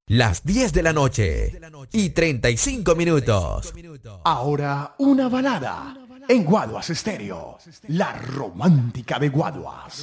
Las 10 de la noche y 35 minutos. Ahora una balada en Guaduas Estéreo, la romántica de Guaduas.